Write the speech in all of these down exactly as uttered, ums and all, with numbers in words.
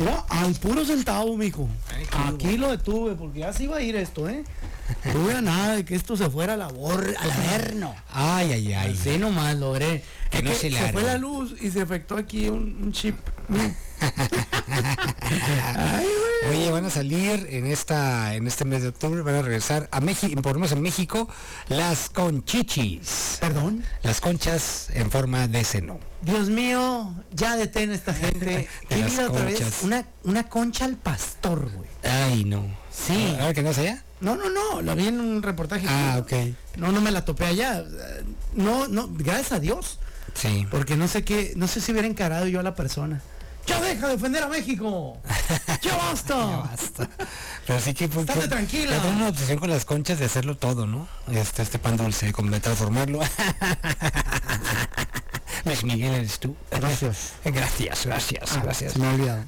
No, al puro centavo, mijo. Ay, Aquí lo detuve, porque ya se iba a ir esto, ¿eh? No hubiera nada de que esto se fuera a la bor al averno. Ay, ay, ay. Así nomás logré. Que Es no que se le se arme. fue la luz y se efectuó aquí un, un chip. Ay, güey. Oye, van a salir en esta en este mes de octubre, van a regresar a México, por lo menos en México, las conchichis. Perdón. Las conchas en forma de seno. Dios mío, ya detén a esta gente. De ¿Qué las vida otra vez? conchas. Una, una concha al pastor, güey. Ay, no. Sí. ¿Ahora que no sea? No, no, no, la vi en un reportaje. Ah, que- ok. No, no me la topé allá. No, no, gracias a Dios. Sí. Porque no sé qué, no sé si hubiera encarado yo a la persona. ¡Ya deja de ofender a México! ¡Ya basta! Ya basta. Pero sí que pues, Estate pues, tranquila. ya tengo una obsesión con las conchas de hacerlo todo, ¿no? Este, este pan dulce, como de transformarlo. Luis Miguel, eres tú. Gracias. Gracias, gracias, Ah, gracias. Se me ha olvidado.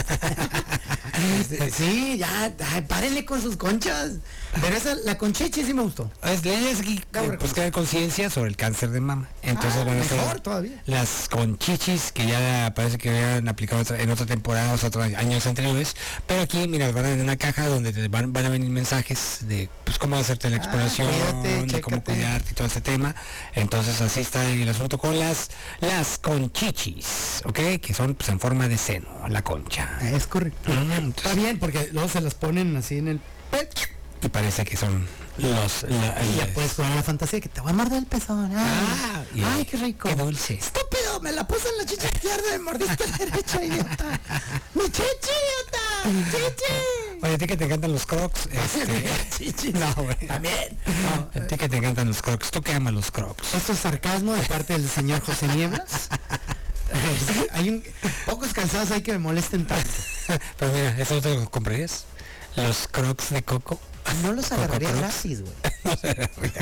Este, sí, ya, ay, párenle con sus conchas. Pero esa, la conchichi sí me gustó. Es, es aquí, Debo eh, pues crear conciencia sobre el cáncer de mama. Entonces Ah, van a ser mejor todavía. las conchichis que ya parece que habían aplicado otra- en otra temporada, o otros años anteriores. Pero aquí, mira, van a en una caja donde te van, van a venir mensajes de pues cómo hacerte la exploración, cuídate, de cómo chécate. cuidarte y todo ese tema. Entonces así está el asunto con las las conchichis, ¿ok? Que son pues en forma de seno, la concha. Es correcto. Mm, Está entonces, bien, porque luego se las ponen así en el pecho. y parece que son los... la- Y ya el- puedes jugar a la fantasía que te va a morder el pezón. Ay, Ah, y- ay, qué rico. Qué dulce. Estúpido, me la puse en la chicha izquierda y me mordiste la derecha, idiota. ¡Mi chichi, idiota! ¡Mi chichi! Oye, a ti que te encantan los crocs, este... Chichi. no, güey. También. A ti que te encantan los crocs, tú que amas los crocs. Esto es sarcasmo de parte del señor José Nieblas. Sí, hay un, pocos calzados hay que me molesten tanto. Pero mira, ¿eso te lo comprarías? Los crocs de coco. No los Coco agarraría Crocs. gratis, güey.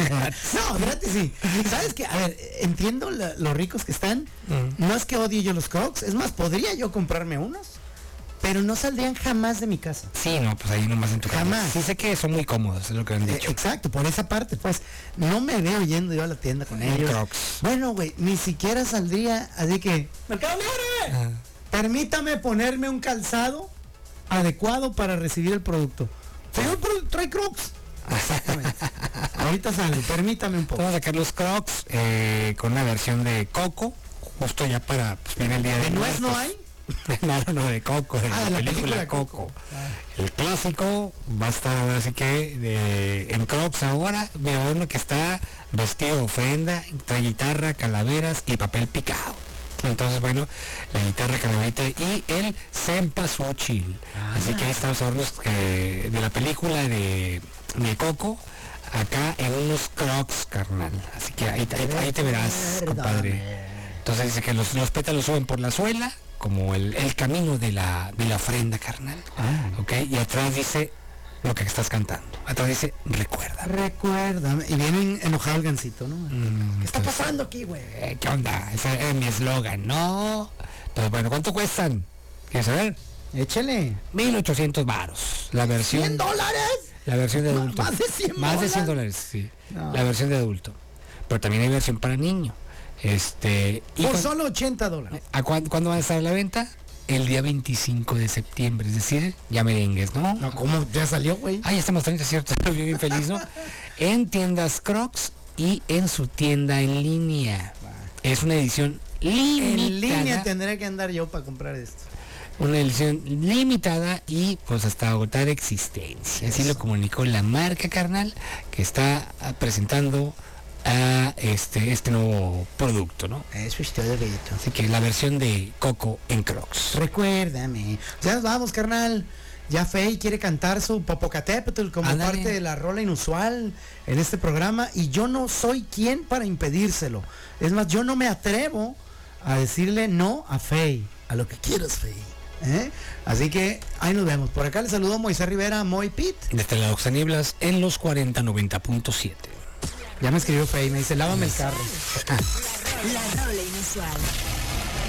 No, gratis sí. ¿Sabes qué? A ver, entiendo la- lo ricos que están. Mm. No es que odie yo los Crocs. Es más, podría yo comprarme unos. Pero no saldrían jamás de mi casa. Sí, no, pues ahí nomás en tu casa. Jamás. Sí sé que son muy cómodos, es lo que han Eh, dicho. exacto, por esa parte, pues. No me veo yendo yo a la tienda con En ellos. Crocs. Bueno, güey, ni siquiera saldría, así que... ¡Mercado Libre! Ah. Permítame ponerme un calzado adecuado para recibir el producto. Señor, pro- trae Crocs. Exactamente. Ahorita salgo, permítame un poco. Vamos a sacar los crocs eh, con una versión de coco, justo ya para, pues viene el día de ¿De nuez no muertos. hay? No, no, no, de Coco, de Ah, la, de la película, película Coco. Coco. El clásico va a estar ahora sí que de, en Crocs ahora. Veo uno que está vestido de ofrenda, trae guitarra, calaveras y papel picado. Entonces, bueno, la guitarra, calaverita y el cempasúchil. Ah. Así que ahí están los hornos que- de la película de, de Coco, acá en unos Crocs, carnal. Así que ahí, ahí, ahí te verás, compadre. Entonces dice que los, los pétalos suben por la suela, como el, el camino de la, de la ofrenda, carnal. Ah. ¿Ok? Y atrás dice lo que estás cantando. Atrás dice, recuerda. Recuérdame. Y viene enojado el gancito, ¿no? Mm, ¿Qué está entonces, pasando aquí, güey? eh, ¿Qué onda? Ese es mi eslogan, ¿no? Entonces, bueno, ¿cuánto cuestan? ¿Quieres saber? Échale. mil ochocientos varos. La versión... ¿cien dólares? La versión de Ma- adulto. más de cien Más de cien dólares. dólares, sí. No. La versión de adulto. Pero también hay versión para niño. Este... y Por con- solo ochenta dólares. ¿A cuán- cuándo va a estar a la venta? El día veinticinco de septiembre, es decir, ya merengues, ¿no? No, ¿cómo? Ya salió, güey. Ah, ya estamos treinta, ¿cierto? Bien, bien feliz, ¿no? En tiendas Crocs y en su tienda en línea. Es una edición limitada. En línea tendré que andar yo para comprar esto. Una edición limitada y pues hasta agotar existencia. Así lo comunicó la marca, carnal, que está ah, presentando a este, este nuevo producto, ¿no? Eso es todo, Bellito. Así que la versión de Coco en Crocs. Recuérdame. Ya nos vamos, carnal. Ya Fey quiere cantar su Popocatépetl como Ándale. parte de la rola inusual en este programa y yo no soy quien para impedírselo. Es más, yo no me atrevo a decirle no a Fey, a lo que quieras, Fey. ¿Eh? Así que ahí nos vemos. Por acá le saludo Moisés Rivera, Moy Pit. Desde la Oxa Nieblas en los cuarenta noventa punto siete. Ya me escribió Fey, me dice, lávame el carro. La rola inusual.